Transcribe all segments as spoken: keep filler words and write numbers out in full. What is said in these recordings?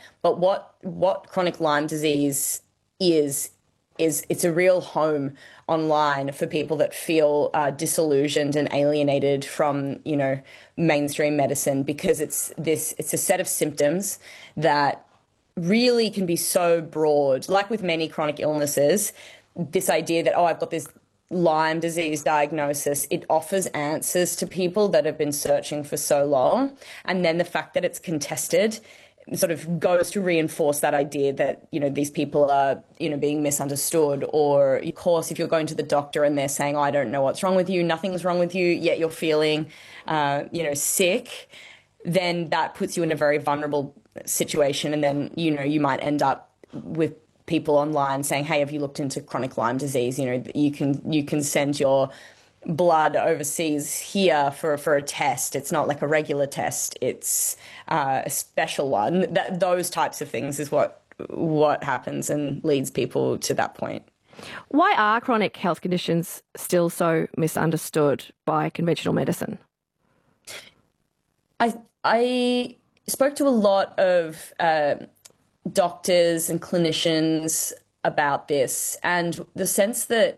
But what what chronic Lyme disease is is it's a real home online for people that feel uh, disillusioned and alienated from, you know, mainstream medicine, because it's this it's a set of symptoms that really can be so broad. Like with many chronic illnesses, this idea that, oh, I've got this Lyme disease diagnosis, it offers answers to people that have been searching for so long. And then the fact that it's contested sort of goes to reinforce that idea that, you know, these people are, you know, being misunderstood. Or, of course, if you're going to the doctor and they're saying, oh, I don't know what's wrong with you, nothing's wrong with you, yet you're feeling, uh, you know, sick, then that puts you in a very vulnerable situation. And then, you know, you might end up with people online saying, hey, have you looked into chronic Lyme disease? You know, you can you can send your blood overseas here for, for a test. It's not like a regular test. It's uh, a special one. That, those types of things is what what happens and leads people to that point. Why are chronic health conditions still so misunderstood by conventional medicine? I I spoke to a lot of uh, doctors and clinicians about this, and the sense that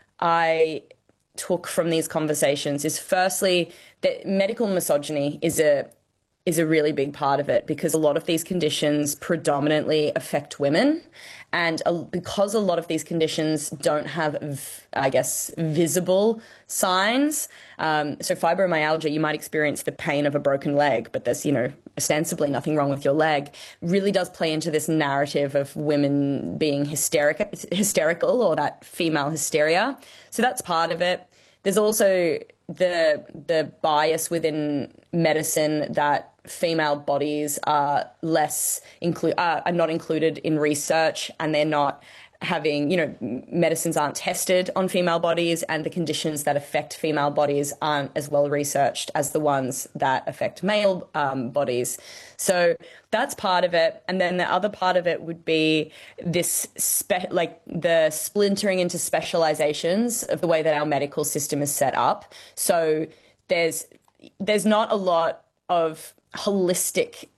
I took from these conversations is, firstly, that medical misogyny is a is a really big part of it, because a lot of these conditions predominantly affect women, and a, because a lot of these conditions don't have, I guess, visible signs. Um, so fibromyalgia, you might experience the pain of a broken leg, but there's, you know, ostensibly nothing wrong with your leg, really does play into this narrative of women being hysteric, hysterical, or that female hysteria. So that's part of it. There's also the the bias within medicine that female bodies are less include uh, are not included in research, and they're not having, you know, medicines aren't tested on female bodies, and the conditions that affect female bodies aren't as well researched as the ones that affect male um, bodies. So that's part of it. And then the other part of it would be this, spe- like the splintering into specializations of the way that our medical system is set up. So there's there's not a lot of holistic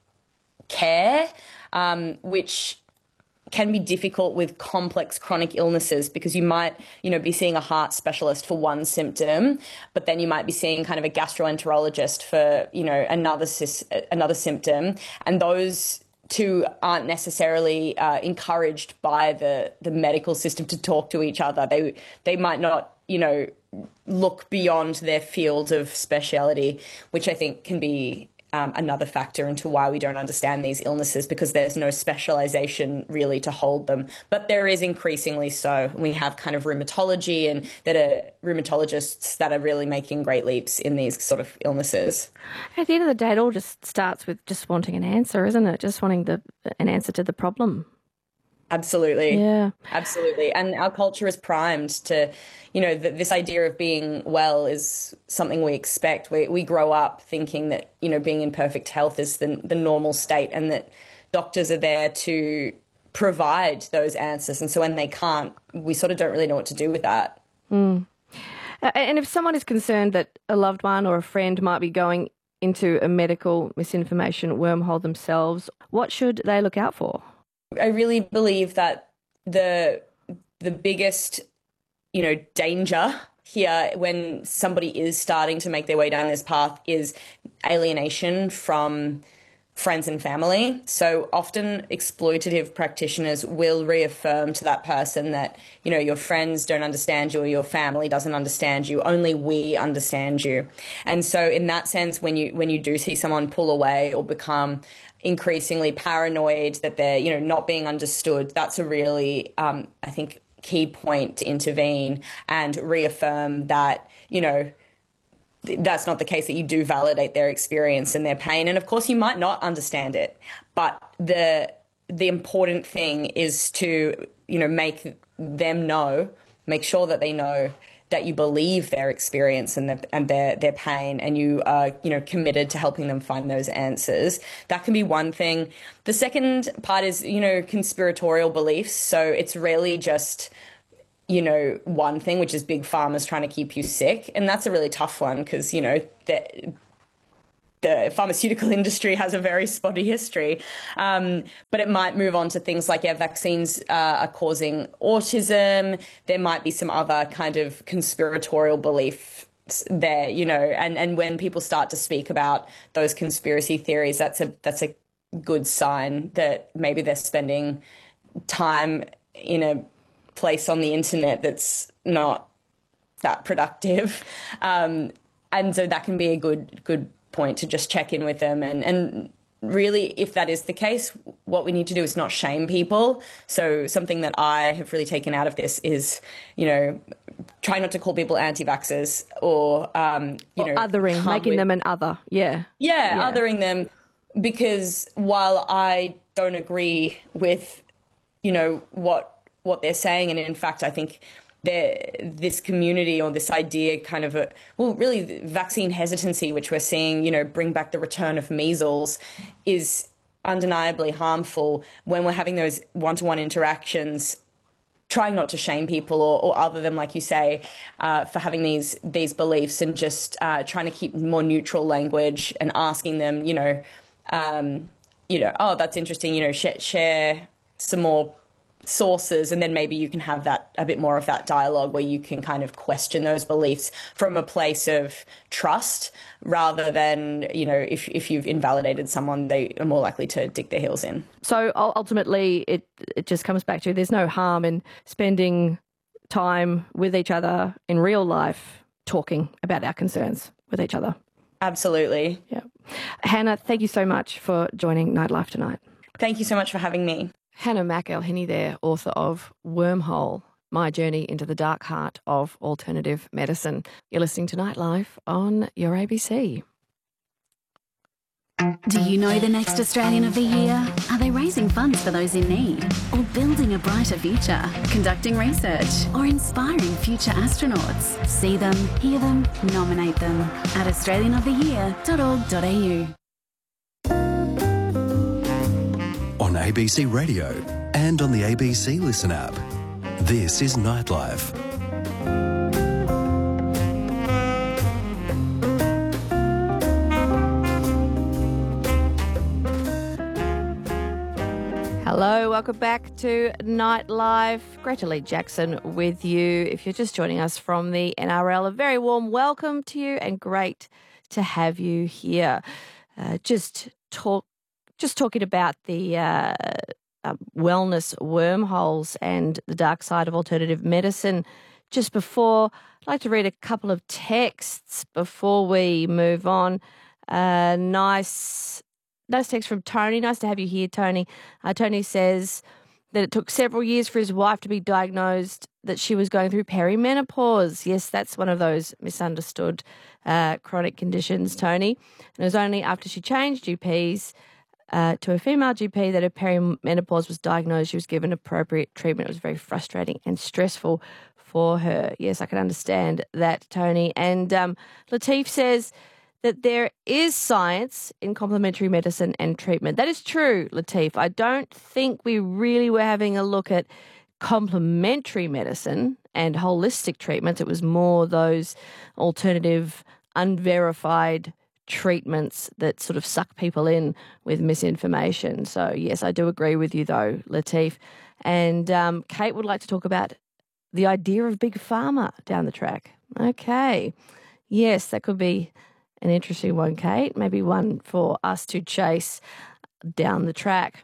care, um, which can be difficult with complex chronic illnesses, because you might, you know, be seeing a heart specialist for one symptom, but then you might be seeing kind of a gastroenterologist for, you know, another another symptom, and those two aren't necessarily uh, encouraged by the the medical system to talk to each other. They they might not, you know, look beyond their field of speciality, which I think can be Um, another factor into why we don't understand these illnesses, because there's no specialization really to hold them. But there is increasingly so. We have kind of rheumatology, and that are rheumatologists that are really making great leaps in these sort of illnesses. At the end of the day, it all just starts with just wanting an answer, isn't it? Just wanting the an answer to the problem. Absolutely. Yeah. Absolutely. And our culture is primed to, you know, th- this idea of being well is something we expect. We we grow up thinking that, you know, being in perfect health is the, the normal state, and that doctors are there to provide those answers. And so when they can't, we sort of don't really know what to do with that. Mm. And if someone is concerned that a loved one or a friend might be going into a medical misinformation wormhole themselves, what should they look out for? I really believe that the the biggest, you know, danger here when somebody is starting to make their way down this path is alienation from friends and family. So often exploitative practitioners will reaffirm to that person that, you know, your friends don't understand you, or your family doesn't understand you, only we understand you. And so in that sense, when you when you do see someone pull away or become increasingly paranoid that they're, you know, not being understood, that's a really, um, I think, key point to intervene and reaffirm that, you know, that's not the case, that you do validate their experience and their pain. And of course, you might not understand it, but the the important thing is to, you know, make them know, make sure that they know that you believe their experience and their, and their their pain, and you are, you know, committed to helping them find those answers. That can be one thing. The second part is, you know, conspiratorial beliefs. So it's really just, you know, one thing, which is big pharma's trying to keep you sick. And that's a really tough one, because, you know, the pharmaceutical industry has a very spotty history. Um, but it might move on to things like, yeah, vaccines uh, are causing autism. There might be some other kind of conspiratorial belief there, you know, and, and when people start to speak about those conspiracy theories, that's a that's a good sign that maybe they're spending time in a place on the internet that's not that productive. Um, and so that can be a good good point to just check in with them. And, and really, if that is the case, what we need to do is not shame people. So something that I have really taken out of this is, you know, try not to call people anti-vaxxers or, um, you or know, othering, making with, them an other. Yeah. yeah. Yeah. Othering them, because while I don't agree with, you know, what, what they're saying, and in fact, I think this community or this idea kind of a, well, really vaccine hesitancy, which we're seeing, you know, bring back the return of measles, is undeniably harmful when we're having those one-to-one interactions, trying not to shame people or, or other them, like you say, uh, for having these these beliefs, and just uh, trying to keep more neutral language and asking them, you know, um, you know, oh, that's interesting, you know, sh- share some more sources, and then maybe you can have that a bit more of that dialogue where you can kind of question those beliefs from a place of trust, rather than, you know, if if you've invalidated someone, they are more likely to dig their heels in. So ultimately, it it just comes back to there's no harm in spending time with each other in real life, talking about our concerns with each other. Absolutely. Yeah. Hannah, thank you so much for joining Nightlife tonight. Thank you so much for having me. Hannah McElhinney there, author of Wormhole, My Journey into the Dark Heart of Alternative Medicine. You're listening to Nightlife on your A B C. Do you know the next Australian of the Year? Are they raising funds for those in need? Or building a brighter future? Conducting research? Or inspiring future astronauts? See them, hear them, nominate them at australian of the year dot org dot a u. On A B C Radio and on the A B C Listen app. This is Nightlife. Hello, welcome back to Nightlife. Greta Lee Jackson with you. If you're just joining us from the N R L, a very warm welcome to you and great to have you here. Uh, just talk. Just talking about the uh, uh, wellness wormholes and the dark side of alternative medicine. Just before, I'd like to read a couple of texts before we move on. Uh, nice, nice text from Tony. Nice to have you here, Tony. Uh, Tony says that it took several years for his wife to be diagnosed that she was going through perimenopause. Yes, that's one of those misunderstood uh, chronic conditions, Tony. And it was only after she changed G Ps Uh, to a female G P that her perimenopause was diagnosed. She was given appropriate treatment. It was very frustrating and stressful for her. Yes, I can understand that, Tony. And um, Latif says that there is science in complementary medicine and treatment. That is true, Latif. I don't think we really were having a look at complementary medicine and holistic treatments. It was more those alternative, unverified treatments that sort of suck people in with misinformation. So, yes, I do agree with you, though, Latif. And um, Kate would like to talk about the idea of Big Pharma down the track. Okay. Yes, that could be an interesting one, Kate. Maybe one for us to chase down the track.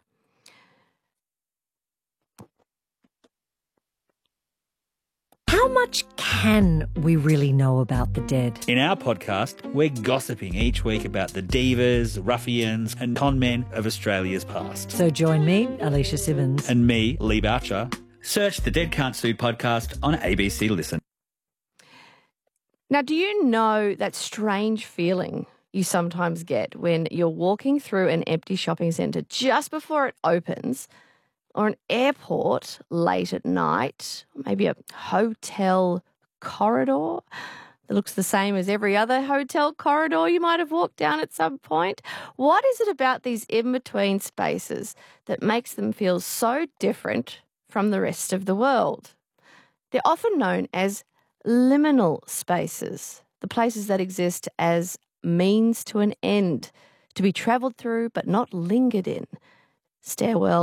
How much can we really know about the dead? In our podcast, we're gossiping each week about the divas, ruffians and con men of Australia's past. So join me, Alicia Simmons. And me, Lee Boucher. Search the Dead Can't Sue podcast on A B C Listen. Now, do you know that strange feeling you sometimes get when you're walking through an empty shopping centre just before it opens, or an airport late at night, maybe a hotel corridor that looks the same as every other hotel corridor you might have walked down at some point? What is it about these in-between spaces that makes them feel so different from the rest of the world? They're often known as liminal spaces, the places that exist as means to an end, to be travelled through but not lingered in. Stairwell